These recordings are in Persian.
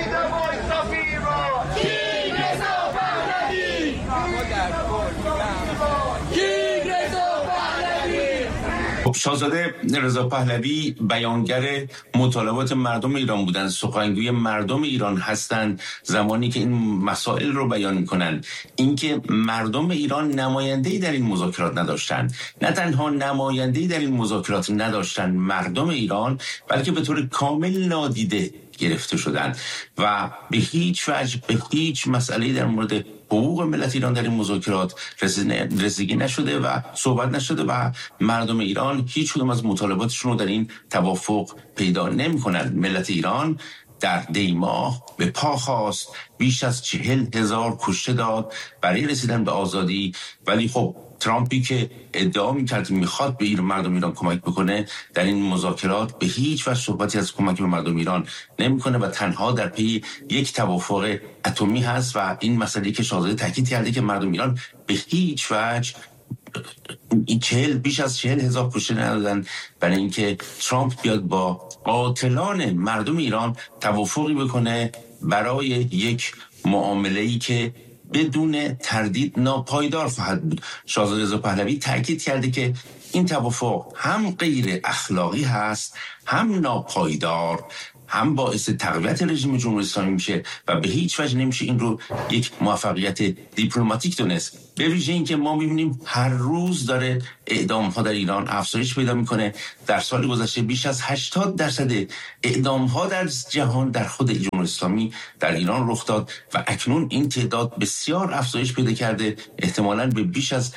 شاهزاده رضا پهلوی بیانگر مطالبات مردم ایران بودند، سخنگوی مردم ایران هستند زمانی که این مسائل رو بیان می‌کنند. اینکه مردم ایران نماینده‌ای در این مذاکرات نداشتند، نه تنها نماینده‌ای در این مذاکرات نداشتند مردم ایران، بلکه به طور کامل نادیده گرفته شدند و به هیچ وجه به هیچ مسئله‌ای در مورد حقوق ملت ایران در این مذاکرات رسیدگی نشده و صحبت نشده و مردم ایران هیچ کدوم از مطالباتشون رو در این توافق پیدا نمی‌کنند. ملت ایران در دیماه به پا خواست، بیش از 40,000 کشته داد برای رسیدن به آزادی، ولی خب ترامپی که ادعا می‌کرد میخواد به مردم ایران کمک بکنه در این مذاکرات به هیچ وجه صحبتی از کمک به مردم ایران نمی‌کنه و تنها در پی یک توافق اتمی هست و این مسئله که شاهزاده تاکید کرده که مردم ایران به هیچ وجه بیش از 40,000 کشته ندادن برای اینکه ترامپ بیاد با قاتلان مردم ایران توافقی بکنه برای یک معامله‌ای که بدون تردید ناپایدار خواهد بود. شاهزاده رضا پهلوی تاکید کرده که این توافق هم غیر اخلاقی هست، هم ناپایدار، هم باعث تقویت رژیم جمهوری اسلامی میشه و به هیچ وجه نمیشه این رو یک موفقیت دیپلماتیک دونست. به ویژه اینکه ما میبینیم هر روز داره اعدام ها در ایران افزایش پیدا میکنه. در سال گذشته بیش از 80% اعدام ها در جهان در خود جمهوری اسلامی در ایران رخ داد و اکنون این تعداد بسیار افزایش پیدا کرده، احتمالاً به بیش از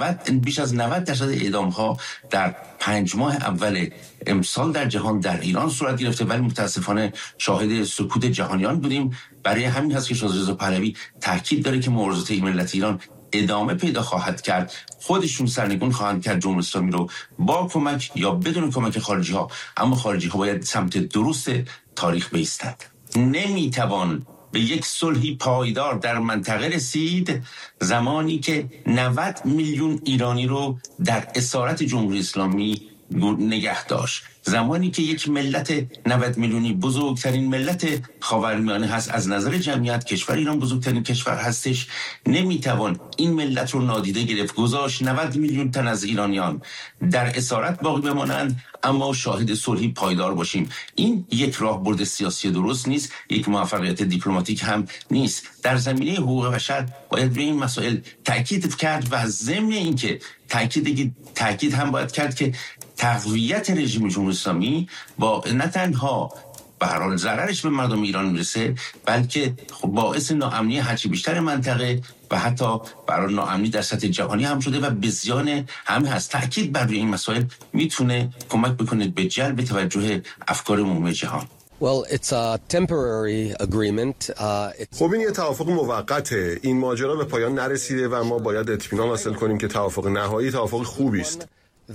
90% اعدام ها در 5 ماه اول امسال در جهان در ایران صورت گرفته، ولی متاسفانه شاهد سکوت جهانیان بودیم. برای همین هست که شاهزاده رضا پهلوی تاکید داره که مبارزات ملت ایران ادامه پیدا خواهد کرد، خودشون سرنگون خواهند کرد جمهوری اسلامی رو با کمک یا بدون کمک خارجی ها، اما خارجی ها باید سمت درست تاریخ بایستند. نمیتوان به یک صلحی پایدار در منطقه رسید زمانی که 90 میلیون ایرانی رو در اسارت جمهوری اسلامی نگه داشت، زمانی که یک ملت 90 میلیونی بزرگترین ملت خاورمیانه هست، از نظر جمعیت کشور ایران بزرگترین کشور هستش، نمیتوان این ملت رو نادیده گرفت، گذاشت 90 میلیون تن از ایرانیان در اسارت باقی بمانند اما شاهد صلحی پایدار باشیم. این یک راهبرد سیاسی درست نیست، یک موفقیت دیپلماتیک هم نیست. در زمینه حقوق بشر باید به این مسائل تاکید کرد و ضمن اینکه تاکید هم باید کرد که تقویت رژیم جمهوری اسلامی با نه تنها به هر حال ضررش به مردم ایران میرسه، بلکه باعث ناامنی هرچی بیشتر منطقه و حتی برای ناامنی در سطح جهانی هم شده و به زیان همه هست. تاکید بر این مسائل میتونه کمک بکنه به جلب توجه افکار عمومی جهان. Well, it's a temporary agreement. خب این یه توافق موقته. این ماجرا به پایان نرسیده و ما باید اطمینان حاصل کنیم که توافق نهایی توافق خوبی است.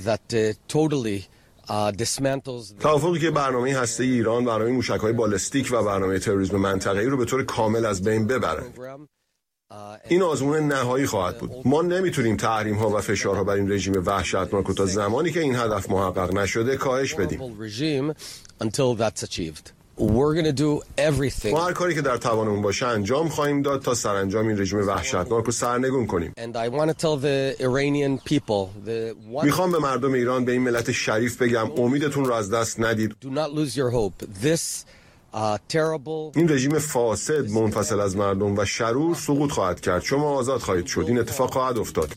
توافقی که برنامه هسته‌ای ایران، برنامه موشک‌های بالستیک و برنامه تروریسم منطقه‌ای رو به طور کامل از بین ببره. این آزمون نهایی خواهد بود. ما نمیتونیم تحریم‌ها و فشارها بر این رژیم وحشتناک رو تا زمانی که این هدف محقق نشده کاهش بدیم. ما هر کاری که در توانمون باشه انجام خواهیم داد تا سرانجام این رژیم وحشتناک رو سرنگون کنیم. میخوام به مردم ایران، به این ملت شریف بگم امیدتون رو از دست ندید. این رژیم فاسد منفصل از مردم و شرور سقوط خواهد کرد. شما آزاد خواهید شد. این اتفاق خواهد افتاد.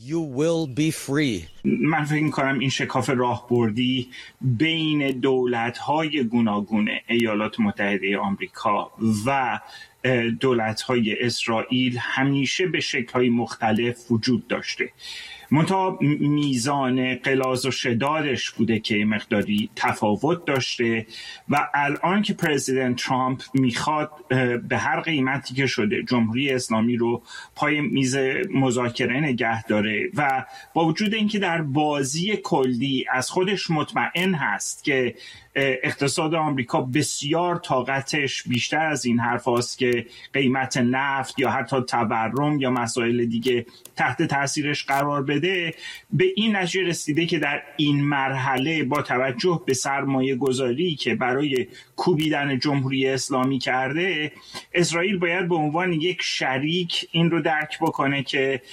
من فکر می‌کنم این شکاف راهبردی بین دولت‌های گوناگون ایالات متحده آمریکا و دولت‌های اسرائیل همیشه به شکل‌های مختلف وجود داشته. منتها میزان غلاظ و شدادش بوده که مقداری تفاوت داشته و الان که پرزیدنت ترامپ میخواد به هر قیمتی که شده جمهوری اسلامی رو پای میز مذاکره نگه داره و با وجود اینکه در بازی کلی از خودش مطمئن هست که اقتصاد آمریکا بسیار طاقتش بیشتر از این حرف هاست که قیمت نفت یا حتی تورم یا مسائل دیگه تحت تاثیرش قرار بده، به این نتیجه رسیده که در این مرحله با توجه به سرمایه گذاری که برای کوبیدن جمهوری اسلامی کرده، اسرائیل باید به عنوان یک شریک این رو درک بکنه که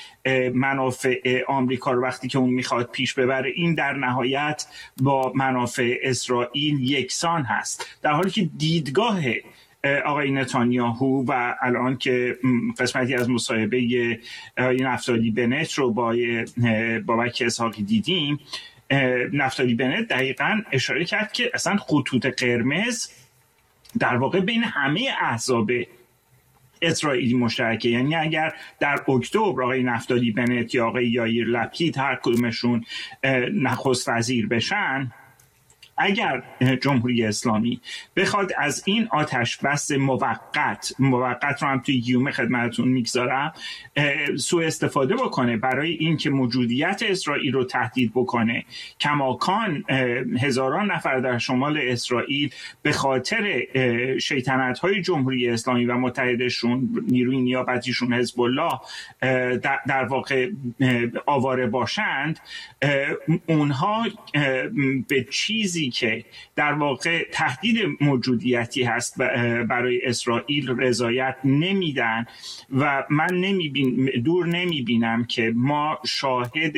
منافع آمریکا رو وقتی که اون میخواد پیش ببره، این در نهایت با منافع اسرائیل یکسان هست. در حالی که دیدگاه آقای نتانیاهو و الان که قسمتی از مصاحبه نفتالی بنت رو با بابک اسحاقی دیدیم، نفتالی بنت دقیقاً اشاره کرد که اصلا خطوط قرمز در واقع بین همه احزاب اسرائیلی مشترکه. یعنی اگر در اکتبر آقای نفتالی بنت یا آقای یائیر لپید هر کدومشون نخست وزیر بشن، اگر جمهوری اسلامی بخواد از این آتش بس موقت رو هم توی گیومه خدمتتون میگذارم سوء استفاده بکنه برای اینکه موجودیت اسرائیل رو تهدید بکنه، کماکان هزاران نفر در شمال اسرائیل به خاطر شیطنت‌های جمهوری اسلامی و متحدشون نیروی نیابتیشون حزب الله در واقع آواره باشند، اونها به چیزی که در واقع تهدید موجودیتی هست برای اسرائیل رضایت نمیدن و من دور نمیبینم که ما شاهد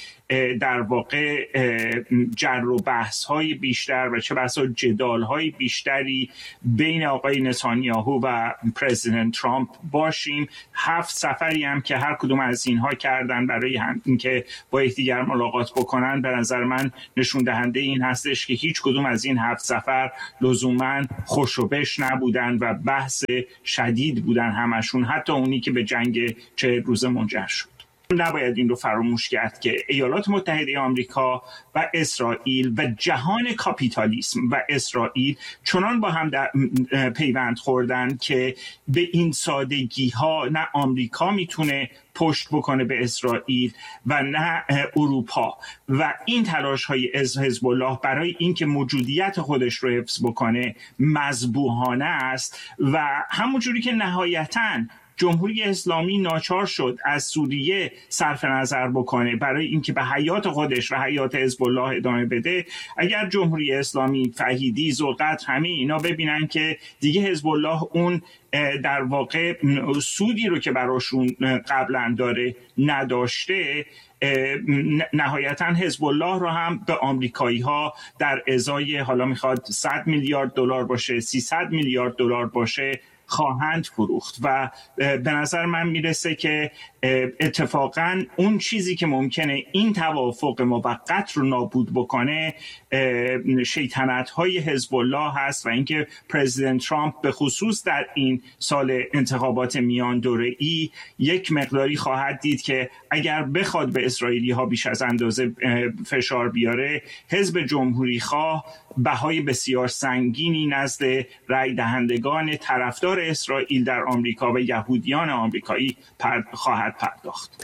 در واقع جر و بحث های بیشتر و چه بسا جدال های بیشتری بین آقای نتانیاهو و پرزیدنت ترامپ باشیم. 7 سفری هم که هر کدوم از اینها کردن برای اینکه با یکدیگر ملاقات بکنن، به نظر من نشون دهنده این هستش که هیچ کدوم از این 7 سفر لزوما خوش و بش نبودن و بحث شدید بودن همشون، حتی اونی که به جنگ 40 روزه منجر شد. نباید این رو فراموش کرد که ایالات متحده آمریکا و اسرائیل و جهان کاپیتالیسم و اسرائیل چنان با هم پیوند خوردن که به این سادگی ها نه آمریکا میتونه پشت بکنه به اسرائیل و نه اروپا، و این تلاش های حزب الله برای اینکه موجودیت خودش رو حفظ بکنه مذبوحانه است. و همونجوری که نهایتاً جمهوری اسلامی ناچار شد از سوریه صرف نظر بکنه برای اینکه به حیات خودش و حیات حزب الله ادامه بده، اگر جمهوری اسلامی، فهیدی، ذوالقدر، همه اینا ببینن که دیگه حزب الله اون در واقع سودی رو که براشون قبلا داره نداشته، نهایتا حزب الله رو هم به آمریکایی ها در ازای حالا میخواد 100 میلیارد دلار باشه، 300 میلیارد دلار باشه خواهند فروخت. و به نظر من میرسه که اتفاقا اون چیزی که ممکنه این توافق موقت رو نابود بکنه شیطنت‌های حزب الله هست و اینکه پرزیدنت ترامپ به خصوص در این سال انتخابات میان دوره‌ای یک مقداری خواهد دید که اگر بخواد به اسرائیلی ها بیش از اندازه فشار بیاره، حزب جمهوری خواه بهای بسیار سنگینی نزد رای دهندگان طرفدار اسرائیل در آمریکا و یهودیان آمریکایی خواهد پرداخت.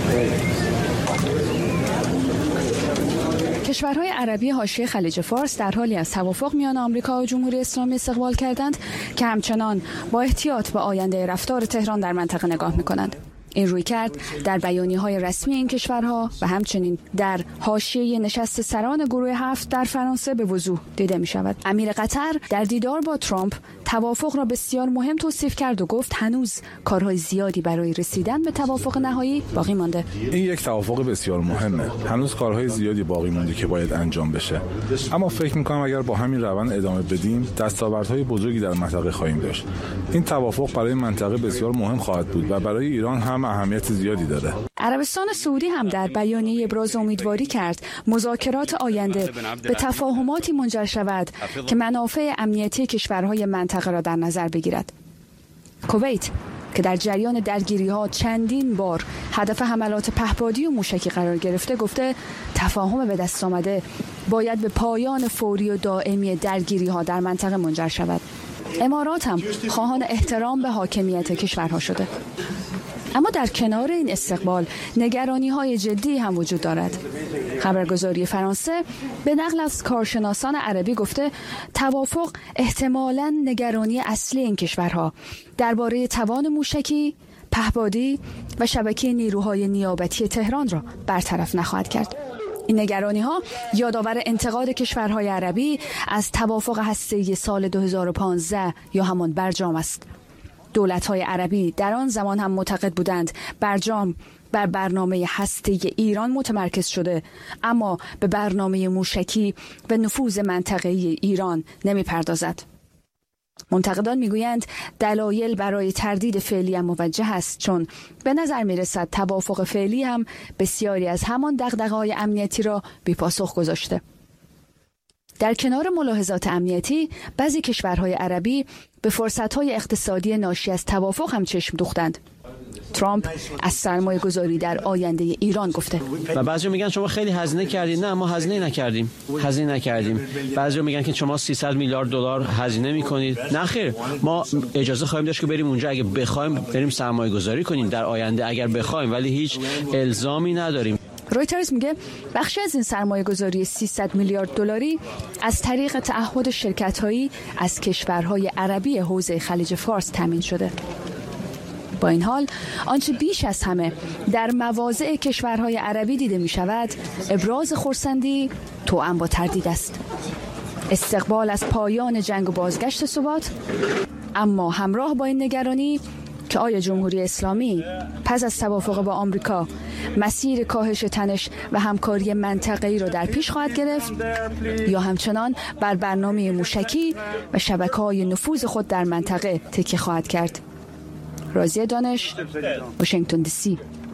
کشورهای عربی حاشیه خلیج فارس در حالی از توافق میان آمریکا و جمهوری اسلامی استقبال کردند که همچنان با احتیاط به آینده رفتار تهران در منطقه نگاه می‌کنند. این رویکرد در بیانیه‌های رسمی این کشورها و همچنین در حاشیه نشست سران گروه 7 در فرانسه به وضوح دیده می‌شود. امیر قطر در دیدار با ترامپ توافق را بسیار مهم توصیف کرد و گفت هنوز کارهای زیادی برای رسیدن به توافق نهایی باقی مانده. این یک توافق بسیار مهمه. هنوز کارهای زیادی باقی مونده که باید انجام بشه. اما فکر می‌کنم اگر با همین روند ادامه بدیم، دستاوردهای بزرگی در منطقه خواهیم داشت. این توافق برای منطقه بسیار مهم خواهد بود و برای ایران هم اهمیت زیادی داره. عربستان سعودی هم در بیانیه ابراز امیدواری کرد مذاکرات آینده به تفاهماتی منجر شود که منافع امنیتی کشورهای منطقه را در نظر بگیرد. کویت که در جریان درگیری‌ها چندین بار هدف حملات پهپادی و موشکی قرار گرفته، گفته تفاهم به دست آمده باید به پایان فوری و دائمی درگیری‌ها در منطقه منجر شود. امارات هم خواهان احترام به حاکمیت کشورها شده. اما در کنار این استقبال نگرانی‌های جدی هم وجود دارد. خبرگزاری فرانسه به نقل از کارشناسان عربی گفته توافق احتمالاً نگرانی اصلی این کشورها درباره توان موشکی، پهپادی و شبکه نیروهای نیابتی تهران را برطرف نخواهد کرد. این نگرانی‌ها یادآور انتقاد کشورهای عربی از توافق هسته‌ای سال 2015 یا همان برجام است. دولت‌های عربی در آن زمان هم معتقد بودند برجام بر برنامه هسته‌ای ایران متمرکز شده، اما به برنامه موشکی و نفوذ منطقه‌ای ایران نمی‌پردازد. منتقدان میگویند دلایل برای تردید فعلی هم موجه است، چون به نظر میرسد توافق فعلی هم بسیاری از همان دغدغه‌های امنیتی را بی‌پاسخ گذاشته. در کنار ملاحظات امنیتی، بعضی کشورهای عربی به فرصت‌های اقتصادی ناشی از توافق هم چشم دوختند. ترامپ از سرمایه گذاری در آینده ایران گفته و بعضی میگن شما خیلی هزینه کردید. نه، ما هزینه نکردیم. بعضی میگن که شما 300 میلیارد دلار هزینه میکنید. نه خیر، ما اجازه خواهیم داشت که بریم اونجا اگه بخوایم بریم سرمایه گذاری کنیم در آینده اگر بخوایم، ولی هیچ الزامی نداریم. رویترز میگه بخشی از این سرمایه گذاری 300 میلیارد دلاری از طریق تعهد شرکت‌هایی از کشورهای عربی حوزه خلیج فارس تامین شده. با این حال آنچه بیش از همه در مواضع کشورهای عربی دیده می شود ابراز خرسندی توأم با تردید است. استقبال از پایان جنگ و بازگشت ثبات، اما همراه با این نگرانی که آیا جمهوری اسلامی پس از توافق با آمریکا مسیر کاهش تنش و همکاری منطقه‌ای را در پیش خواهد گرفت یا همچنان بر برنامه موشکی و شبکه‌های نفوذ خود در منطقه تکیه خواهد کرد. رازیه دانش، واشنگتن دی سی.